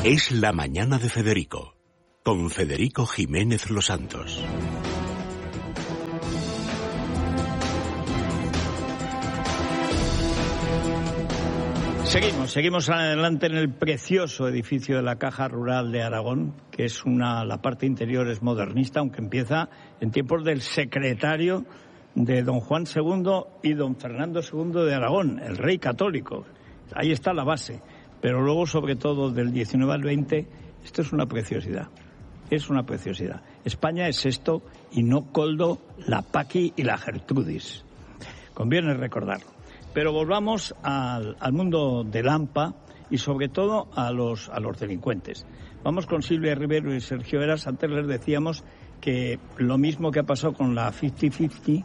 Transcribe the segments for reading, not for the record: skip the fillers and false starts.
Es la mañana de Federico, con Federico Jiménez Los Santos. Seguimos adelante en el precioso edificio de la Caja Rural de Aragón, que es la parte interior es modernista, aunque empieza en tiempos del secretario de don Juan II y don Fernando II de Aragón, el rey católico. Ahí está la base. Pero luego, sobre todo, del 19 al 20, esto es una preciosidad. Es una preciosidad. España es esto y no Coldo, la Paqui y la Gertrudis. Conviene recordarlo. Pero volvamos al mundo del AMPA y sobre todo a los delincuentes. Vamos con Silvia Rivero y Sergio Eras. Antes les decíamos que lo mismo que ha pasado con la 50-50,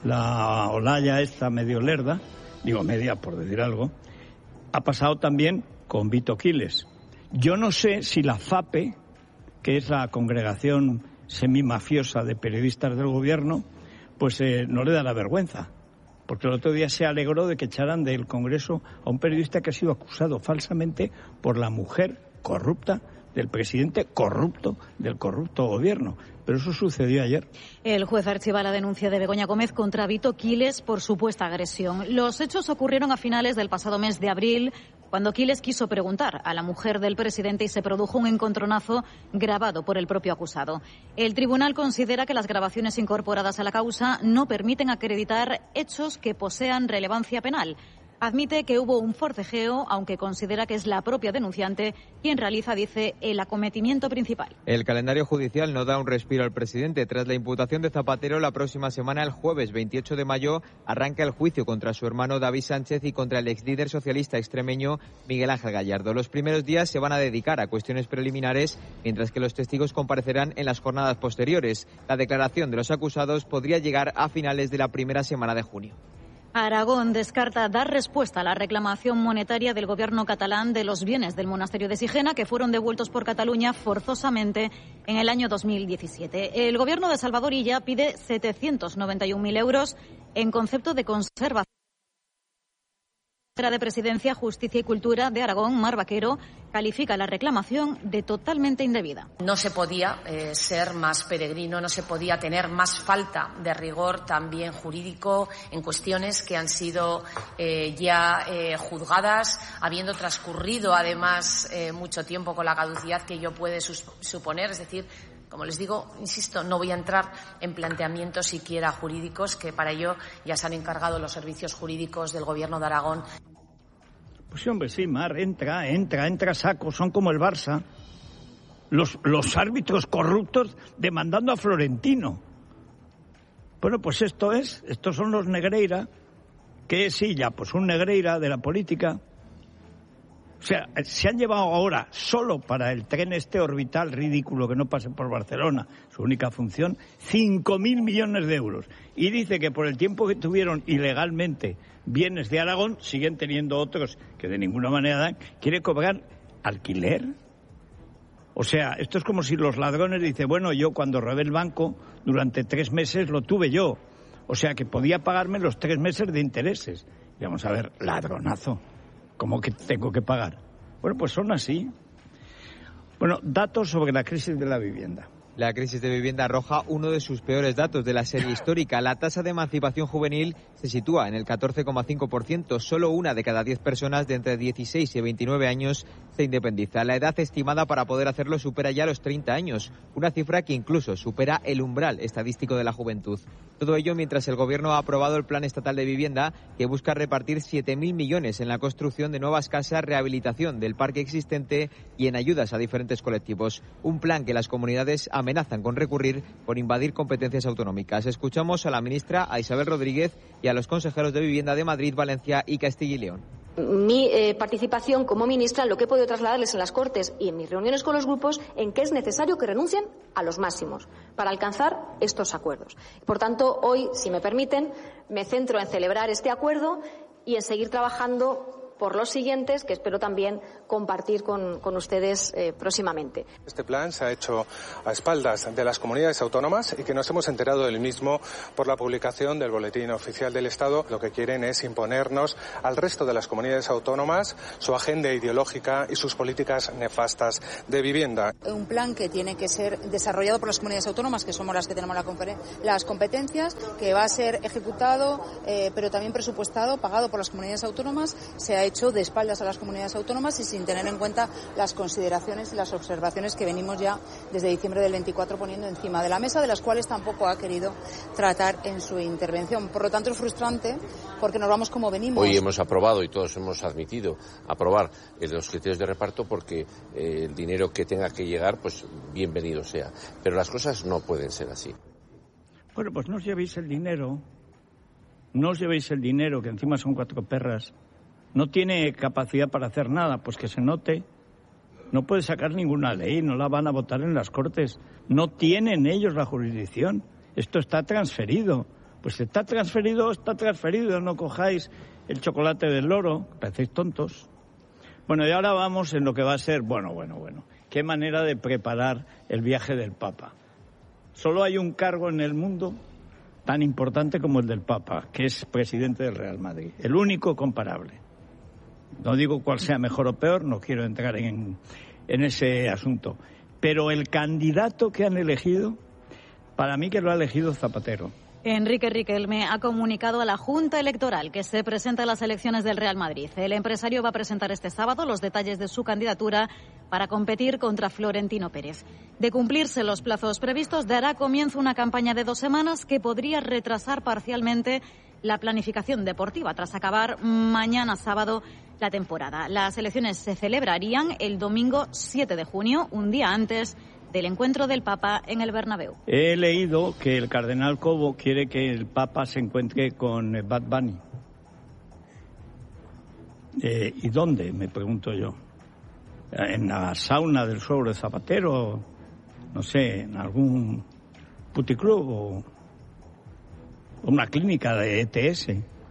la Olaya esta medio lerda, digo media por decir algo, ha pasado también con Vito Quiles. Yo no sé si la FAPE, que es la congregación semimafiosa de periodistas del gobierno, pues no le da la vergüenza. Porque el otro día se alegró de que echaran del Congreso a un periodista que ha sido acusado falsamente por la mujer corrupta del presidente corrupto del corrupto gobierno. Pero eso sucedió ayer. El juez archiva la denuncia de Begoña Gómez contra Vito Quiles por supuesta agresión. Los hechos ocurrieron a finales del pasado mes de abril, cuando Quiles quiso preguntar a la mujer del presidente y se produjo un encontronazo grabado por el propio acusado. El tribunal considera que las grabaciones incorporadas a la causa no permiten acreditar hechos que posean relevancia penal. Admite que hubo un forcejeo, aunque considera que es la propia denunciante quien realiza, dice, el acometimiento principal. El calendario judicial no da un respiro al presidente. Tras la imputación de Zapatero, la próxima semana, el jueves 28 de mayo, arranca el juicio contra su hermano David Sánchez y contra el exlíder socialista extremeño Miguel Ángel Gallardo. Los primeros días se van a dedicar a cuestiones preliminares, mientras que los testigos comparecerán en las jornadas posteriores. La declaración de los acusados podría llegar a finales de la primera semana de junio. Aragón descarta dar respuesta a la reclamación monetaria del gobierno catalán de los bienes del monasterio de Sigena que fueron devueltos por Cataluña forzosamente en el año 2017. El gobierno de Salvador Illa pide 791.000 euros en concepto de conservación. La de Presidencia, Justicia y Cultura de Aragón, Mar Vaquero, califica la reclamación de totalmente indebida. No se podía ser más peregrino, no se podía tener más falta de rigor también jurídico en cuestiones que han sido ya juzgadas, habiendo transcurrido además mucho tiempo con la caducidad que ello puede suponer, es decir, como les digo, insisto, no voy a entrar en planteamientos siquiera jurídicos, que para ello ya se han encargado los servicios jurídicos del Gobierno de Aragón. Pues sí, hombre, sí, Mar, entra saco, son como el Barça. Los árbitros corruptos demandando a Florentino. Bueno, pues estos son los Negreira, que sí, ya, pues un Negreira de la política. O sea, se han llevado ahora, solo para el tren orbital ridículo que no pase por Barcelona, su única función, 5.000 millones de euros. Y dice que por el tiempo que tuvieron ilegalmente bienes de Aragón, siguen teniendo otros que de ninguna manera dan, quiere cobrar alquiler. O sea, esto es como si los ladrones dicen, bueno, yo cuando robé el banco, durante 3 meses lo tuve yo. O sea, que podía pagarme los 3 meses de intereses. Y vamos a ver, ladronazo. ¿Cómo que tengo que pagar? Bueno, pues son así. Bueno, datos sobre la crisis de la vivienda. La crisis de vivienda arroja uno de sus peores datos de la serie histórica. La tasa de emancipación juvenil se sitúa en el 14,5%. Solo una de cada 10 personas de entre 16 y 29 años se independiza. La edad estimada para poder hacerlo supera ya los 30 años, una cifra que incluso supera el umbral estadístico de la juventud. Todo ello mientras el Gobierno ha aprobado el Plan Estatal de Vivienda, que busca repartir 7.000 millones en la construcción de nuevas casas, rehabilitación del parque existente y en ayudas a diferentes colectivos. Un plan que las comunidades amenazan con recurrir por invadir competencias autonómicas. Escuchamos a la ministra, a Isabel Rodríguez, y a los consejeros de Vivienda de Madrid, Valencia y Castilla y León. Mi participación como ministra, lo que he podido trasladarles en las Cortes y en mis reuniones con los grupos, en que es necesario que renuncien a los máximos para alcanzar estos acuerdos. Por tanto, hoy, si me permiten, me centro en celebrar este acuerdo y en seguir trabajando por los siguientes, que espero también compartir con ustedes próximamente. Este plan se ha hecho a espaldas de las comunidades autónomas y que nos hemos enterado del mismo por la publicación del Boletín Oficial del Estado. Lo que quieren es imponernos al resto de las comunidades autónomas su agenda ideológica y sus políticas nefastas de vivienda. Un plan que tiene que ser desarrollado por las comunidades autónomas, que somos las que tenemos las competencias, que va a ser ejecutado, pero también presupuestado, pagado por las comunidades autónomas. Se ha hecho de espaldas a las comunidades autónomas y sin tener en cuenta las consideraciones y las observaciones que venimos ya desde diciembre del 24 poniendo encima de la mesa, de las cuales tampoco ha querido tratar en su intervención. Por lo tanto, es frustrante porque nos vamos como venimos. Hoy hemos aprobado y todos hemos admitido aprobar los criterios de reparto porque el dinero que tenga que llegar, pues bienvenido sea. Pero las cosas no pueden ser así. Bueno, pues no os llevéis el dinero. No os llevéis el dinero, que encima son 4 perras. No tiene capacidad para hacer nada, pues que se note. No puede sacar ninguna ley, no la van a votar en las Cortes. No tienen ellos la jurisdicción. Esto está transferido. Pues está transferido, no cojáis el chocolate del loro, parecéis tontos. Bueno, y ahora vamos en lo que va a ser, bueno. Qué manera de preparar el viaje del Papa. Solo hay un cargo en el mundo tan importante como el del Papa, que es presidente del Real Madrid. El único comparable. No digo cuál sea mejor o peor, no quiero entrar en ese asunto. Pero el candidato que han elegido, para mí que lo ha elegido Zapatero. Enrique Riquelme ha comunicado a la Junta Electoral que se presenta a las elecciones del Real Madrid. El empresario va a presentar este sábado los detalles de su candidatura para competir contra Florentino Pérez. De cumplirse los plazos previstos, dará comienzo una campaña de 2 semanas que podría retrasar parcialmente la planificación deportiva tras acabar mañana sábado la temporada. Las elecciones se celebrarían el domingo 7 de junio, un día antes del encuentro del Papa en el Bernabéu. He leído que el cardenal Cobo quiere que el Papa se encuentre con Bad Bunny. ¿Y dónde? Me pregunto yo. ¿En la sauna del suegro de Zapatero? No sé, en algún puticlub o una clínica de ETS.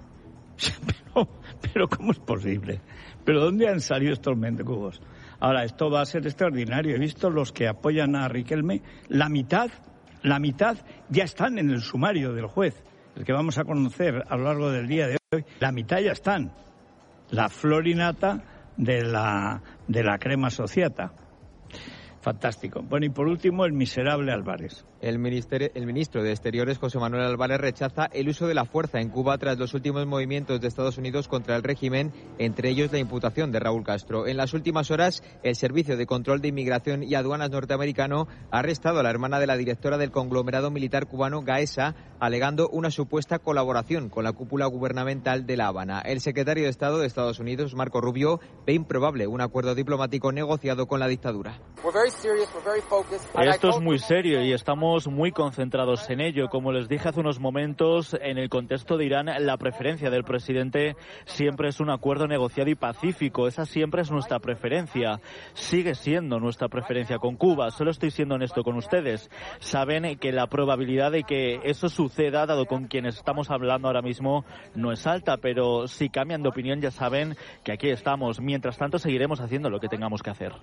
Pero ¿cómo es posible? ¿Pero dónde han salido estos mendrugos? Ahora, esto va a ser extraordinario. He visto los que apoyan a Riquelme. La mitad ya están en el sumario del juez, el que vamos a conocer a lo largo del día de hoy. La mitad ya están. La florinata de la crema sociata. Fantástico. Bueno, y por último, el miserable Álvarez. El ministro de Exteriores, José Manuel Álvarez, rechaza el uso de la fuerza en Cuba tras los últimos movimientos de Estados Unidos contra el régimen, entre ellos la imputación de Raúl Castro. En las últimas horas, el Servicio de Control de Inmigración y Aduanas norteamericano ha arrestado a la hermana de la directora del conglomerado militar cubano Gaesa, alegando una supuesta colaboración con la cúpula gubernamental de La Habana. El secretario de Estado de Estados Unidos, Marco Rubio, ve improbable un acuerdo diplomático negociado con la dictadura. Esto es muy serio y estamos muy concentrados en ello. Como les dije hace unos momentos, en el contexto de Irán, la preferencia del presidente siempre es un acuerdo negociado y pacífico. Esa siempre es nuestra preferencia. Sigue siendo nuestra preferencia con Cuba. Solo estoy siendo honesto con ustedes. Saben que la probabilidad de que eso suceda, dado con quienes estamos hablando ahora mismo, no es alta, pero si cambian de opinión ya saben que aquí estamos. Mientras tanto, seguiremos haciendo lo que tengamos que hacer.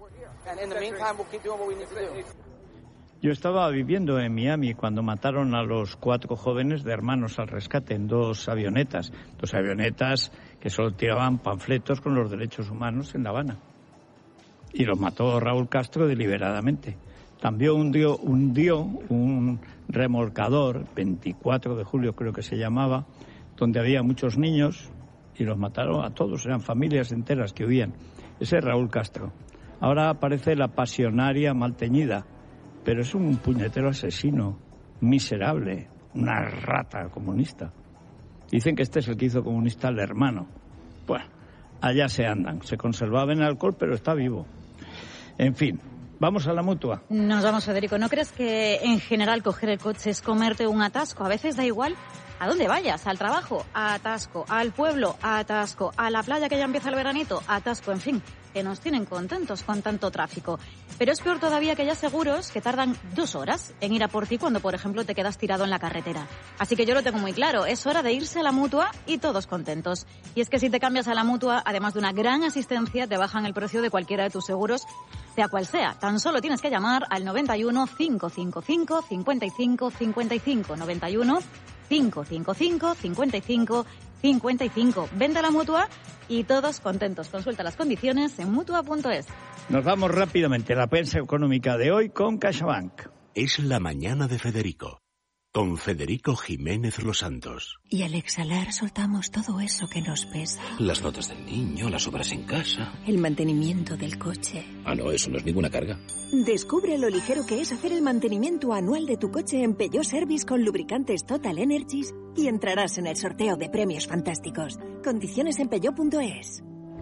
Yo estaba viviendo en Miami cuando mataron a los 4 jóvenes de Hermanos al Rescate en 2 avionetas. 2 avionetas que solo tiraban panfletos con los derechos humanos en La Habana. Y los mató Raúl Castro deliberadamente. También hundió un remolcador, 24 de julio creo que se llamaba, donde había muchos niños y los mataron a todos. Eran familias enteras que huían. Ese es Raúl Castro. Ahora aparece la pasionaria mal teñida, pero es un puñetero asesino, miserable, una rata comunista. Dicen que este es el que hizo comunista al hermano. Bueno, allá se andan. Se conservaba en alcohol, pero está vivo. En fin, vamos a la mutua. Nos vamos, Federico. ¿No crees que en general coger el coche es comerte un atasco? A veces da igual a dónde vayas, al trabajo, atasco, al pueblo, atasco, a la playa que ya empieza el veranito, atasco, en fin. que nos tienen contentos con tanto tráfico. Pero es peor todavía que haya seguros que tardan 2 horas en ir a por ti cuando, por ejemplo, te quedas tirado en la carretera. Así que yo lo tengo muy claro, es hora de irse a la Mutua y todos contentos. Y es que si te cambias a la Mutua, además de una gran asistencia, te bajan el precio de cualquiera de tus seguros, sea cual sea. Tan solo tienes que llamar al 91 555 55 55. 91 555 55 55. Vente a la Mutua y todos contentos. Consulta las condiciones en mutua.es. Nos vamos rápidamente a la prensa económica de hoy con CaixaBank. Es la mañana de Federico, con Federico Jiménez Los Santos. Y al exhalar soltamos todo eso que nos pesa. Las notas del niño, las obras en casa. El mantenimiento del coche. Ah, no, eso no es ninguna carga. Descubre lo ligero que es hacer el mantenimiento anual de tu coche en Peugeot Service con lubricantes Total Energies y entrarás en el sorteo de premios fantásticos. Condiciones en peugeot.es.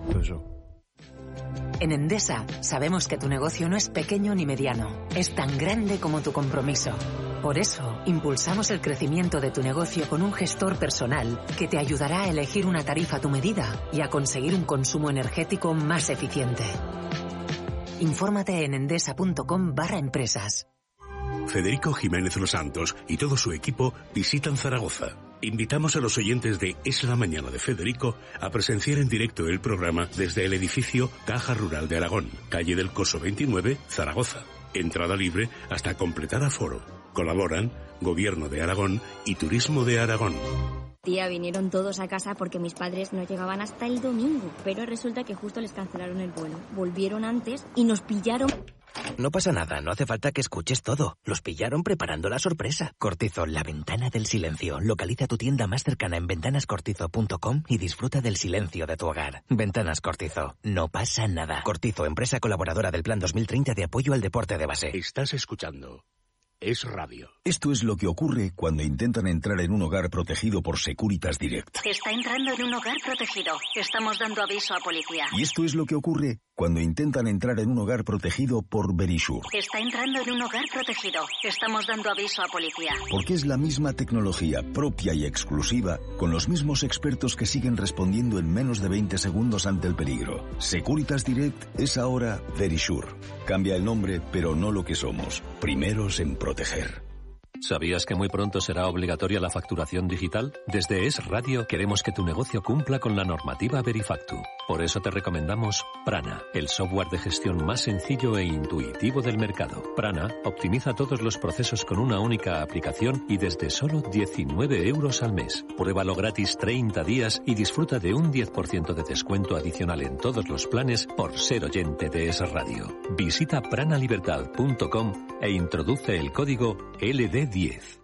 En Endesa sabemos que tu negocio no es pequeño ni mediano, es tan grande como tu compromiso. Por eso, impulsamos el crecimiento de tu negocio con un gestor personal que te ayudará a elegir una tarifa a tu medida y a conseguir un consumo energético más eficiente. Infórmate en endesa.com/empresas. Federico Jiménez Los Santos y todo su equipo visitan Zaragoza. Invitamos a los oyentes de Es la Mañana de Federico a presenciar en directo el programa desde el edificio Caja Rural de Aragón, calle del Coso 29, Zaragoza. Entrada libre hasta completar aforo. Colaboran Gobierno de Aragón y Turismo de Aragón. Tía, vinieron todos a casa porque mis padres no llegaban hasta el domingo, pero resulta que justo les cancelaron el vuelo. Volvieron antes y nos pillaron. No pasa nada, no hace falta que escuches todo. Los pillaron preparando la sorpresa. Cortizo, la ventana del silencio. Localiza tu tienda más cercana en ventanascortizo.com y disfruta del silencio de tu hogar. Ventanas Cortizo, no pasa nada. Cortizo, empresa colaboradora del Plan 2030 de apoyo al deporte de base. Estás escuchando Es Radio. Esto es lo que ocurre cuando intentan entrar en un hogar protegido por Securitas Direct. Está entrando en un hogar protegido. Estamos dando aviso a policía. Y esto es lo que ocurre cuando intentan entrar en un hogar protegido por Verisure. Está entrando en un hogar protegido. Estamos dando aviso a policía. Porque es la misma tecnología propia y exclusiva, con los mismos expertos que siguen respondiendo en menos de 20 segundos ante el peligro. Securitas Direct es ahora Verisure. Cambia el nombre, pero no lo que somos. Primeros en proteger. ¿Sabías que muy pronto será obligatoria la facturación digital? Desde Es Radio queremos que tu negocio cumpla con la normativa Verifactu. Por eso te recomendamos Prana, el software de gestión más sencillo e intuitivo del mercado. Prana optimiza todos los procesos con una única aplicación y desde solo 19 euros al mes. Pruébalo gratis 30 días y disfruta de un 10% de descuento adicional en todos los planes por ser oyente de Es Radio. Visita pranalibertad.com e introduce el código LD10.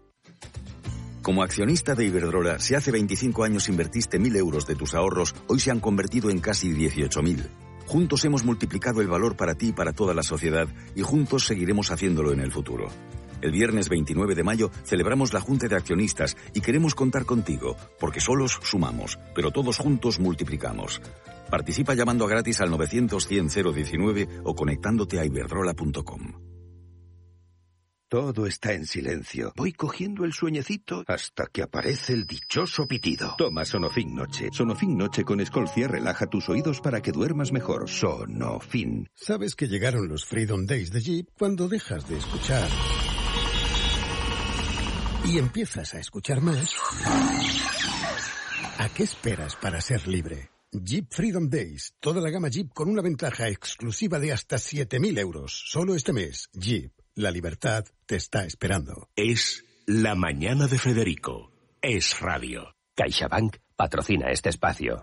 Como accionista de Iberdrola, si hace 25 años invertiste 1.000 euros de tus ahorros, hoy se han convertido en casi 18.000. Juntos hemos multiplicado el valor para ti y para toda la sociedad, y juntos seguiremos haciéndolo en el futuro. El viernes 29 de mayo celebramos la Junta de Accionistas y queremos contar contigo, porque solos sumamos, pero todos juntos multiplicamos. Participa llamando a gratis al 900-100-019 o conectándote a iberdrola.com. Todo está en silencio. Voy cogiendo el sueñecito hasta que aparece el dichoso pitido. Toma Sonofin Noche. Sonofin Noche con Escolcia relaja tus oídos para que duermas mejor. Sonofin. Sabes que llegaron los Freedom Days de Jeep cuando dejas de escuchar y empiezas a escuchar más. ¿A qué esperas para ser libre? Jeep Freedom Days. Toda la gama Jeep con una ventaja exclusiva de hasta 7.000 euros. Solo este mes. Jeep. La libertad te está esperando. Es la mañana de Federico. Es Radio. CaixaBank patrocina este espacio.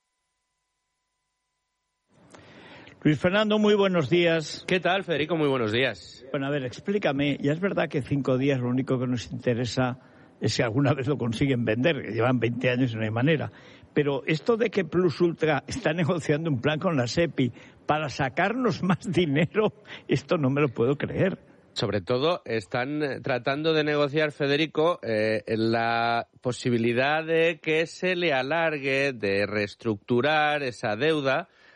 Luis Fernando, muy buenos días. ¿Qué tal, Federico? Muy buenos días. Bueno, a ver, explícame. Ya es verdad que 5 días lo único que nos interesa es si alguna vez lo consiguen vender, que llevan 20 años y no hay manera. Pero esto de que Plus Ultra está negociando un plan con la SEPI para sacarnos más dinero, esto no me lo puedo creer. Sobre todo están tratando de negociar, Federico, la posibilidad de que se le alargue, de reestructurar esa deuda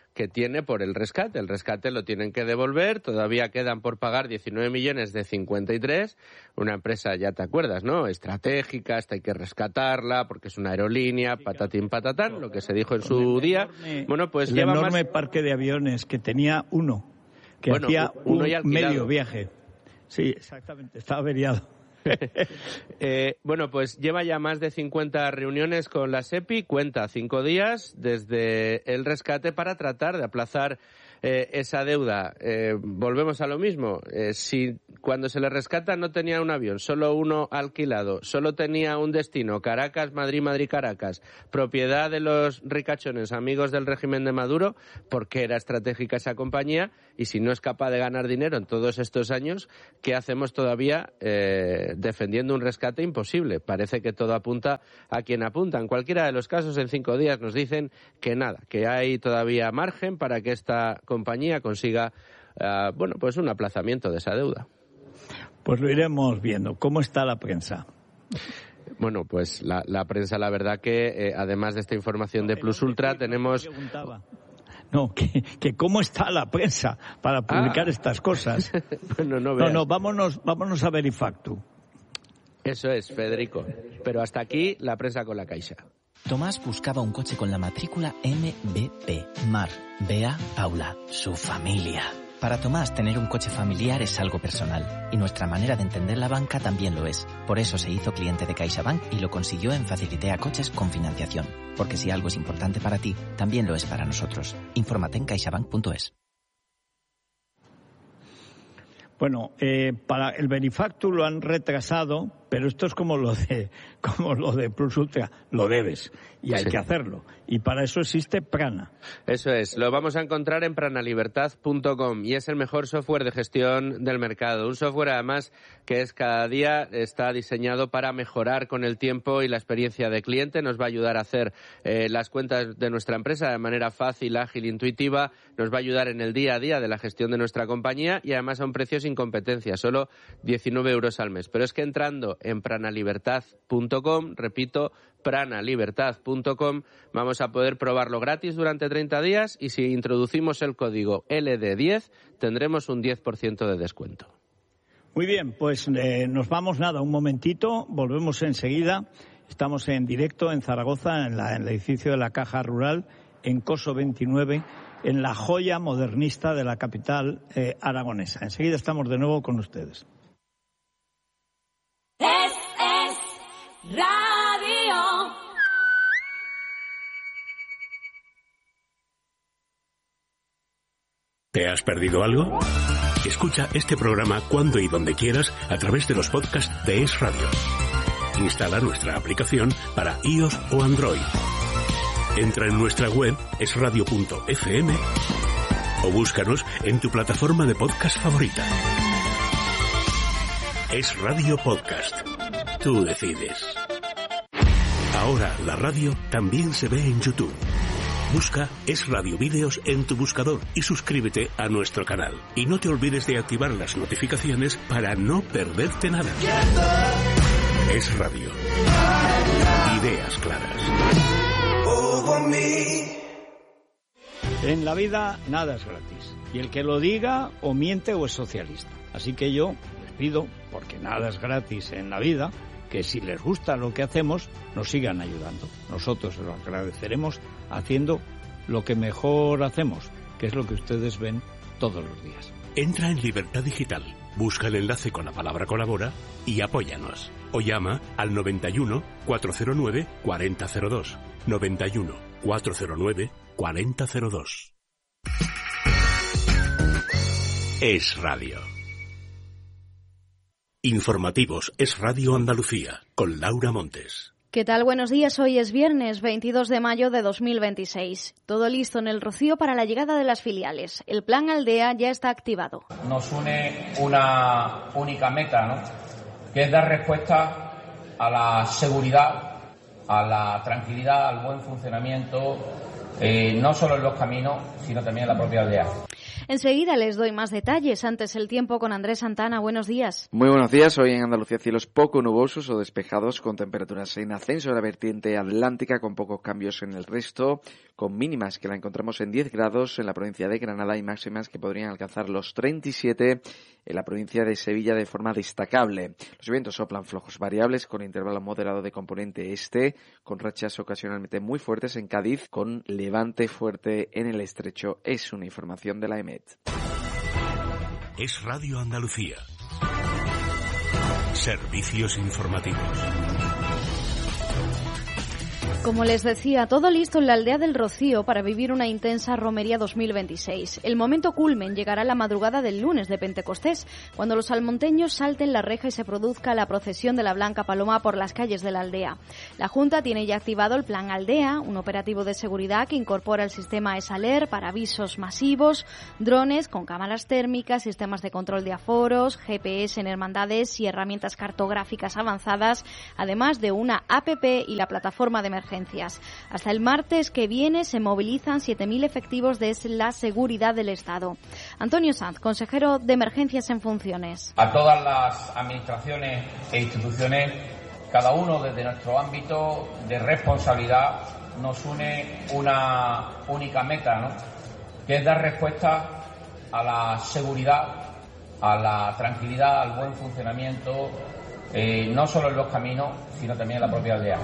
que tiene por el rescate. El rescate lo tienen que devolver, todavía quedan por pagar 19 millones de 53. Una empresa, ya te acuerdas, ¿no? Estratégica, esta hay que rescatarla porque es una aerolínea, patatín patatán, lo que se dijo en su día. Bueno, pues el enorme parque de aviones que tenía hacía un medio viaje. Sí, exactamente, estaba averiado. Bueno, pues lleva ya más de 50 reuniones con la SEPI, cuenta 5 días desde el rescate para tratar de aplazar esa deuda. Volvemos a lo mismo. Si cuando se le rescata no tenía un avión, solo uno alquilado, solo tenía un destino, Caracas, Madrid, Madrid-Caracas, propiedad de los ricachones, amigos del régimen de Maduro, porque era estratégica esa compañía, y si no es capaz de ganar dinero en todos estos años, ¿qué hacemos todavía defendiendo un rescate imposible? Parece que todo apunta a quien apunta. En cualquiera de los casos, en 5 días nos dicen que nada, que hay todavía margen para que esta compañía consiga pues un aplazamiento de esa deuda. Pues lo iremos viendo. ¿Cómo está la prensa? Bueno, pues la prensa, la verdad que además de esta información de Plus Ultra tenemos... No, que cómo está la prensa para publicar estas cosas. Bueno, no, vámonos a Verifactu. Eso es, Federico. Pero hasta aquí la prensa con la Caixa. Tomás buscaba un coche con la matrícula MBP. Mar, Bea, Paula, su familia. Para Tomás, tener un coche familiar es algo personal, y nuestra manera de entender la banca también lo es. Por eso se hizo cliente de CaixaBank y lo consiguió en Facilitea Coches con financiación. Porque si algo es importante para ti, también lo es para nosotros. Infórmate en caixabank.es. Bueno, para el Verifactu lo han retrasado, pero esto es como lo de Plus Ultra, lo debes y hay que hacerlo. Y para eso existe Prana. Eso es, lo vamos a encontrar en pranalibertad.com y es el mejor software de gestión del mercado. Un software además que cada día está diseñado para mejorar con el tiempo y la experiencia de cliente. Nos va a ayudar a hacer las cuentas de nuestra empresa de manera fácil, ágil, intuitiva. Nos va a ayudar en el día a día de la gestión de nuestra compañía y además a un precio sin competencia, solo 19 euros al mes. Pero es que entrando en pranalibertad.com, repito, pranalibertad.com, vamos a poder probarlo gratis durante 30 días y si introducimos el código LD10 tendremos un 10% de descuento. Muy bien, pues nos vamos un momentito, volvemos enseguida. Estamos en directo en Zaragoza, en el edificio de la Caja Rural, en Coso 29, en la joya modernista de la capital aragonesa. Enseguida estamos de nuevo con ustedes. Es Radio. ¿Te has perdido algo? Escucha este programa cuando y donde quieras a través de los podcasts de Es Radio. Instala nuestra aplicación para iOS o Android. Entra en nuestra web esradio.fm o búscanos en tu plataforma de podcast favorita. Es Radio Podcast. Tú decides. Ahora la radio también se ve en YouTube. Busca Es Radio Vídeos en tu buscador y suscríbete a nuestro canal. Y no te olvides de activar las notificaciones para no perderte nada. Es Radio. Ideas claras. En la vida nada es gratis. Y el que lo diga o miente o es socialista. Así que yo les pido, porque nada es gratis en la vida, que si les gusta lo que hacemos, nos sigan ayudando. Nosotros se lo agradeceremos haciendo lo que mejor hacemos, que es lo que ustedes ven todos los días. Entra en Libertad Digital, busca el enlace con la palabra colabora y apóyanos. O llama al 91 409 4002. 91 409 4002. Es Radio. Informativos Es Radio Andalucía, con Laura Montes. ¿Qué tal? Buenos días. Hoy es viernes 22 de mayo de 2026. Todo listo en el Rocío para la llegada de las filiales. El plan Aldea ya está activado. Nos une una única meta, ¿no? Que es dar respuesta a la seguridad, a la tranquilidad, al buen funcionamiento, no solo en los caminos, sino también en la propia aldea. Enseguida les doy más detalles. Antes el tiempo con Andrés Santana. Buenos días. Muy buenos días. Hoy en Andalucía cielos poco nubosos o despejados con temperaturas en ascenso de la vertiente atlántica con pocos cambios en el resto, con mínimas que la encontramos en 10 grados en la provincia de Granada y máximas que podrían alcanzar los 37 en la provincia de Sevilla de forma destacable. Los vientos soplan flojos variables con intervalo moderado de componente este, con rachas ocasionalmente muy fuertes en Cádiz, con levante fuerte en el estrecho. Es una información de la EMET. Es Radio Andalucía. Servicios informativos. Como les decía, todo listo en la aldea del Rocío para vivir una intensa romería 2026. El momento culmen llegará la madrugada del lunes de Pentecostés, cuando los salmonteños salten la reja y se produzca la procesión de la Blanca Paloma por las calles de la aldea. La Junta tiene ya activado el Plan Aldea, un operativo de seguridad que incorpora el sistema ESALER para avisos masivos, drones con cámaras térmicas, sistemas de control de aforos, GPS en hermandades y herramientas cartográficas avanzadas, además de una APP y la plataforma de emergencias. Hasta el martes que viene se movilizan 7.000 efectivos de la seguridad del Estado. Antonio Sanz, consejero de Emergencias en funciones. A todas las administraciones e instituciones, cada uno desde nuestro ámbito de responsabilidad, nos une una única meta, ¿no?, que es dar respuesta a la seguridad, a la tranquilidad, al buen funcionamiento, no solo en los caminos, sino también en la propia aldea.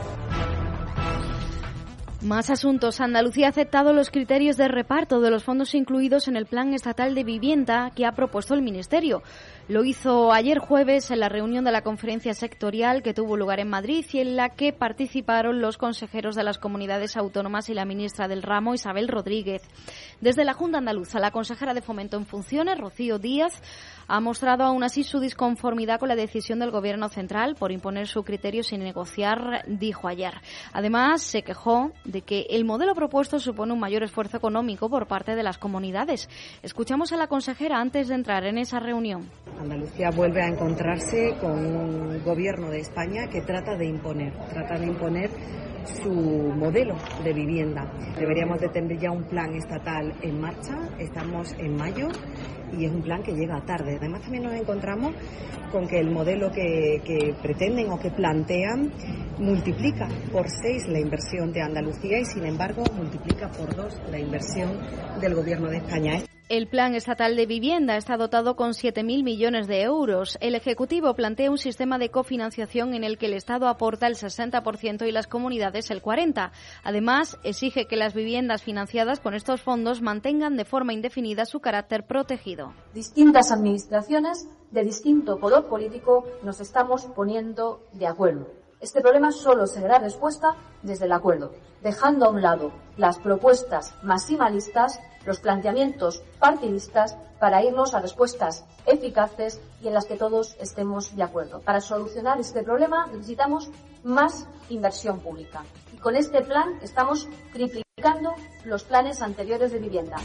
Más asuntos. Andalucía ha aceptado los criterios de reparto de los fondos incluidos en el Plan Estatal de Vivienda que ha propuesto el Ministerio. Lo hizo ayer jueves en la reunión de la conferencia sectorial que tuvo lugar en Madrid y en la que participaron los consejeros de las comunidades autónomas y la ministra del ramo, Isabel Rodríguez. Desde la Junta Andaluza, la consejera de Fomento en funciones, Rocío Díaz, ha mostrado aún así su disconformidad con la decisión del Gobierno central por imponer su criterio sin negociar, dijo ayer. Además, se quejó de que el modelo propuesto supone un mayor esfuerzo económico por parte de las comunidades. Escuchamos a la consejera antes de entrar en esa reunión. Andalucía vuelve a encontrarse con un Gobierno de España que trata de imponer su modelo de vivienda. Deberíamos de tener ya un plan estatal en marcha. Estamos en mayo y es un plan que llega tarde. Además, también nos encontramos con que el modelo que pretenden o que plantean multiplica por 6 la inversión de Andalucía y, sin embargo, multiplica por 2 la inversión del Gobierno de España. El Plan Estatal de Vivienda está dotado con 7.000 millones de euros. El Ejecutivo plantea un sistema de cofinanciación en el que el Estado aporta el 60% y las comunidades el 40%. Además, exige que las viviendas financiadas con estos fondos mantengan de forma indefinida su carácter protegido. Distintas administraciones de distinto color político nos estamos poniendo de acuerdo. Este problema solo se dará respuesta desde el acuerdo, dejando a un lado las propuestas maximalistas, los planteamientos partidistas, para irnos a respuestas eficaces y en las que todos estemos de acuerdo. Para solucionar este problema necesitamos más inversión pública. Y con este plan estamos triplicando los planes anteriores de vivienda.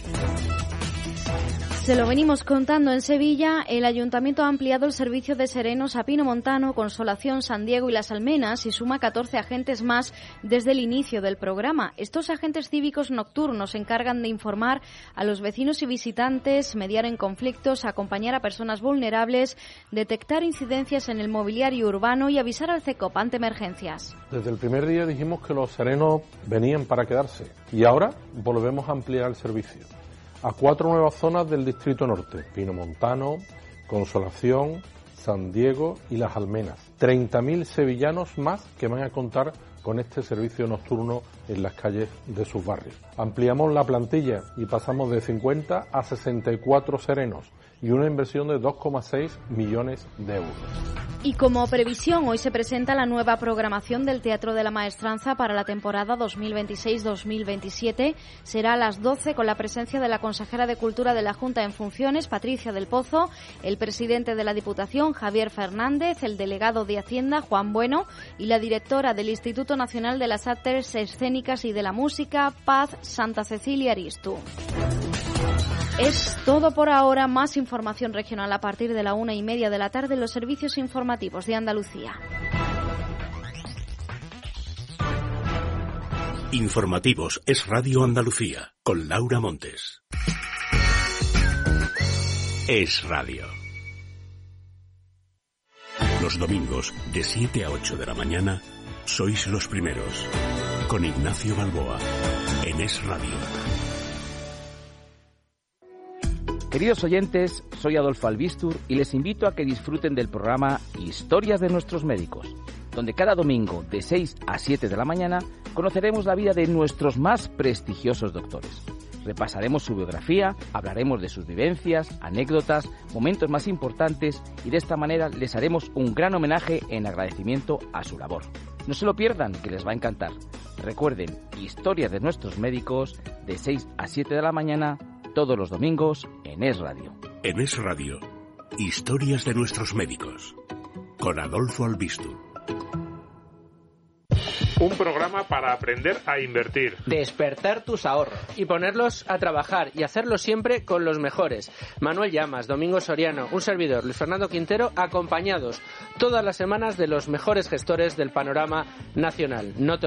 Se lo venimos contando en Sevilla. El Ayuntamiento ha ampliado el servicio de serenos a Pino Montano, Consolación, San Diego y Las Almenas y suma 14 agentes más desde el inicio del programa. Estos agentes cívicos nocturnos se encargan de informar a los vecinos y visitantes, mediar en conflictos, acompañar a personas vulnerables, detectar incidencias en el mobiliario urbano y avisar al CECOP ante emergencias. Desde el primer día dijimos que los serenos venían para quedarse y ahora volvemos a ampliar el servicio a 4 nuevas zonas del Distrito Norte: Pino Montano, Consolación, San Diego y Las Almenas. 30.000 sevillanos más que van a contar con este servicio nocturno en las calles de sus barrios. Ampliamos la plantilla y pasamos de 50 a 64 serenos y una inversión de 2,6 millones de euros. Y como previsión, hoy se presenta la nueva programación del Teatro de la Maestranza para la temporada 2026-2027. Será a las 12 con la presencia de la consejera de Cultura de la Junta en funciones, Patricia del Pozo, el presidente de la Diputación, Javier Fernández, el delegado de Hacienda, Juan Bueno, y la directora del Instituto Nacional de las Artes Escénicas y de la Música, Paz Santa Cecilia Aristu. Es todo por ahora. Más información regional a partir de la 1:30 de la tarde en los servicios informativos de Andalucía. Informativos es Radio Andalucía, con Laura Montes. Es Radio. Los domingos, de 7 a 8 de la mañana, sois los primeros. Con Ignacio Balboa, en Es Radio. Queridos oyentes, soy Adolfo Albistur y les invito a que disfruten del programa Historias de nuestros médicos, donde cada domingo de 6 a 7 de la mañana conoceremos la vida de nuestros más prestigiosos doctores. Repasaremos su biografía, hablaremos de sus vivencias, anécdotas, momentos más importantes y de esta manera les haremos un gran homenaje en agradecimiento a su labor. No se lo pierdan, que les va a encantar. Recuerden, Historias de nuestros médicos de 6 a 7 de la mañana todos los domingos en Es Radio. En Es Radio, Historias de nuestros médicos, con Adolfo Albistur. Un programa para aprender a invertir. Despertar tus ahorros. Y ponerlos a trabajar y hacerlo siempre con los mejores. Manuel Llamas, Domingo Soriano, un servidor, Luis Fernando Quintero, acompañados todas las semanas de los mejores gestores del panorama nacional. No te